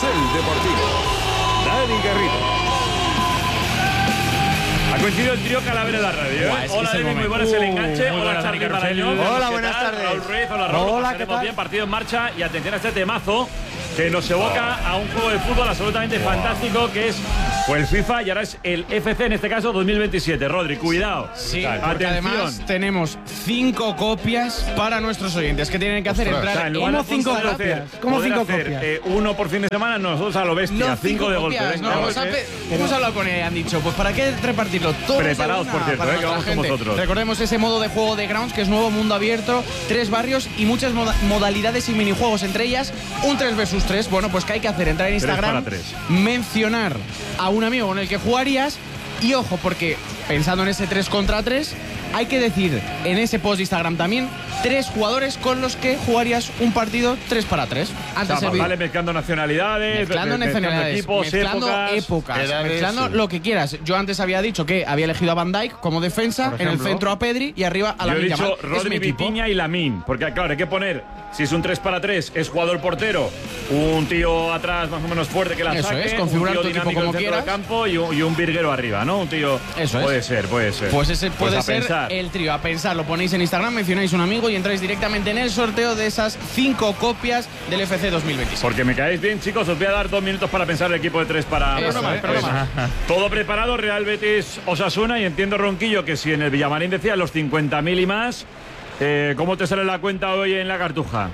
Carrusel Deportivo. Dani Garrido. Ha coincidido el trío Calavera de la radio, ¿eh? Hola, David, muy buenas el enganche. Hola, Charly Marañón. Hola, buenas tardes. Raúl Ruiz, hola, Raúl. Hola, ¿qué tal? Bien, partido en marcha y atención a este temazo que nos evoca a un juego de fútbol absolutamente fantástico que es el FIFA y ahora es el FC, en este caso 2027. Rodri, cuidado. Sí, porque además tenemos 5 copias para nuestros oyentes. ¿Qué tienen que hacer? Ostras, Entrar ¿Cómo 5 copias? ¿Cómo 5 copias? Uno por fin de semana, nosotros a lo bestia. 5 de golpe. No, hemos hablado con él, han dicho, pues ¿para qué repartirlo? Todos Preparados, por cierto, que vamos con vosotros. Recordemos ese modo de juego de Grounds, que es nuevo, mundo abierto, 3 barrios y muchas modalidades y minijuegos, entre ellas un 3 vs 3. Bueno, pues ¿qué hay que hacer? Entrar en Instagram, mencionar a un amigo con el que jugarías y ojo, porque pensando en ese 3 contra 3, hay que decir en ese post de Instagram también 3 jugadores con los que jugarías un partido 3 para 3. Antes vale, mezclando nacionalidades, mezclando equipos, épocas, mezclando lo que quieras. Yo antes había dicho que había elegido a Van Dijk como defensa, en el centro a Pedri y arriba a Lamine Yamal. Yo he dicho Rodri, Vitinha y Lamine, porque claro, hay que poner, si es un 3 para 3, es jugador portero, un tío atrás más o menos fuerte que la eso saque, es, configurar un tío tu equipo dinámico como en el centro quieras. del campo y un virguero arriba, ¿no? Un tío. Eso puede es. ser. Pues ese puede ser pensar. el trío. A pensar, lo ponéis en Instagram, mencionáis un amigo y entráis directamente en el sorteo de esas 5 copias del FC 2026. Porque me caéis bien, chicos, os voy a dar 2 minutos para pensar el equipo de 3 para... Pero no más. Todo preparado, Real Betis Osasuna, y entiendo, Ronquillo, que si en el Villamarín decía los 50.000 y más, ¿cómo te sale la cuenta hoy en la Cartuja?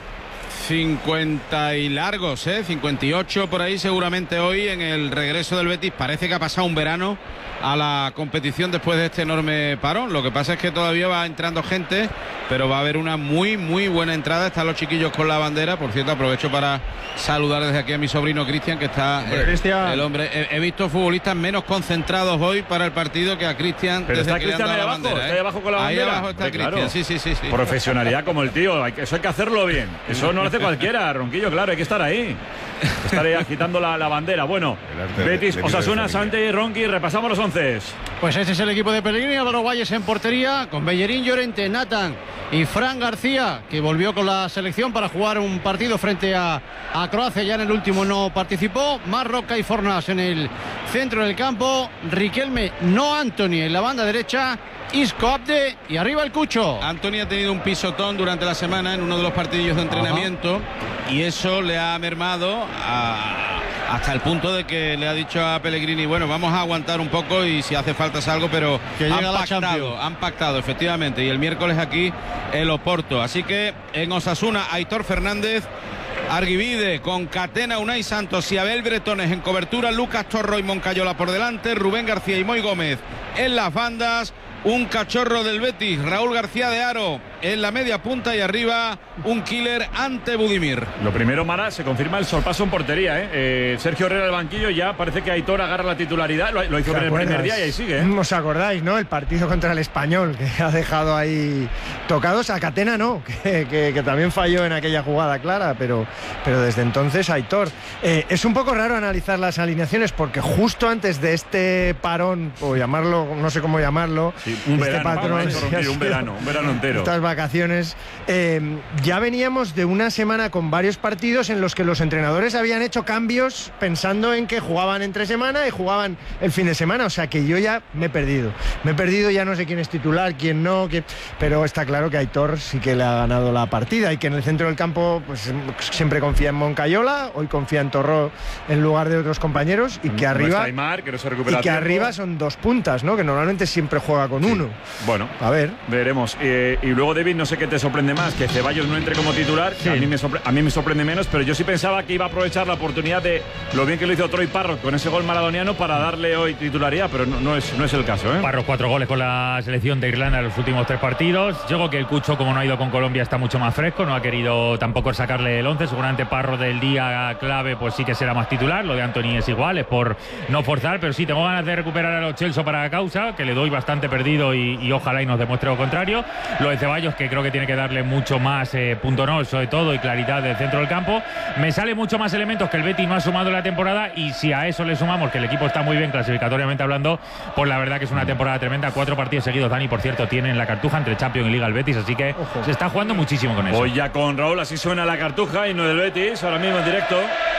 50 y largos, 58 por ahí seguramente hoy en el regreso del Betis. Parece que ha pasado un verano a la competición después de este enorme parón. Lo que pasa es que todavía va entrando gente, pero va a haber una muy buena entrada. Están los chiquillos con la bandera. Por cierto, aprovecho para saludar desde aquí a mi sobrino Cristian, que está el hombre. He visto futbolistas menos concentrados hoy para el partido que a Cristian. Pero desde está que le han Cristian dado ahí la abajo, bandera, está ahí abajo con la bandera. Ahí abajo está Cristian, claro. sí. Profesionalidad como el tío, eso hay que hacerlo bien. Eso no lo hace cualquiera, Ronquillo, claro, hay que estar ahí. Estaré agitando la bandera. Bueno, Betis, Osasuna, Santi, Ronqui, repasamos los 11. Pues este es el equipo de Pellegrini. Álvaro Valles en portería, con Bellerín, Llorente, Nathan y Fran García, que volvió con la selección para jugar un partido frente a Croacia. Ya en el último no participó. Marroca y Fornas en el centro del campo. Riquelme, no Antony en la banda derecha. Isco, Abde y arriba el Cucho. Antony ha tenido un pisotón durante la semana en uno de los partidillos de entrenamiento. Y eso le ha mermado hasta el punto de que le ha dicho a Pellegrini, bueno, vamos a aguantar un poco y si hace falta salgo, pero que han pactado efectivamente, y el miércoles aquí el Oporto. Así que en Osasuna, Aitor Fernández, Arguivide, Concatena, Unai Santos y Abel Bretones en cobertura, Lucas Torro y Moncayola por delante, Rubén García y Moi Gómez en las bandas. Un cachorro del Betis, Raúl García de Haro en la media punta y arriba un killer ante Budimir. Lo primero, Mara, se confirma el sorpaso en portería, Sergio Herrera del banquillo, ya parece que Aitor agarra la titularidad, lo hizo en el primer día y ahí sigue. ¿Os acordáis, no? El partido contra el Español, que ha dejado ahí tocados. A Catena no, que también falló en aquella jugada clara, pero desde entonces Aitor. Es un poco raro analizar las alineaciones porque justo antes de este parón, o llamarlo, no sé cómo llamarlo, sí, un verano entero. Estas vacaciones, ya veníamos de una semana con varios partidos en los que los entrenadores habían hecho cambios pensando en que jugaban entre semana y jugaban el fin de semana. O sea que yo ya me he perdido, ya no sé quién es titular, quién no, pero está claro que Aitor sí que le ha ganado la partida y que en el centro del campo pues siempre confía en Moncayola, hoy confía en Torró en lugar de otros compañeros y que arriba Aimar, que no se recupera y que arriba son 2 puntas, ¿no? Que normalmente siempre juega con uno. Bueno, a ver, veremos. Y luego, David, no sé qué te sorprende más, que Ceballos no entre como titular. Sí. A mí me sorprende menos, pero yo sí pensaba que iba a aprovechar la oportunidad de lo bien que lo hizo Troy Parrott con ese gol maradoniano para darle hoy titularidad, pero no es el caso, Parrott 4 goles con la selección de Irlanda en los últimos 3 partidos. Yo creo que el Cucho, como no ha ido con Colombia, está mucho más fresco, no ha querido tampoco sacarle el 11. Seguramente Parrott del día clave pues sí que será más titular. Lo de Antony es igual, es por no forzar, pero sí tengo ganas de recuperar a los Chelsea para causa, que le doy bastante perdido y ojalá y nos demuestre lo contrario. Lo de Ceballos, que creo que tiene que darle mucho más punto no, sobre todo, y claridad del centro del campo. Me sale mucho más elementos que el Betis no ha sumado en la temporada, y si a eso le sumamos que el equipo está muy bien clasificatoriamente hablando, pues la verdad que es una temporada tremenda. 4 partidos seguidos, Dani, por cierto, tiene en la Cartuja entre Champions y Liga el Betis, así que se está jugando muchísimo con eso. Voy ya con Raúl, así suena la Cartuja y no del Betis, ahora mismo en directo.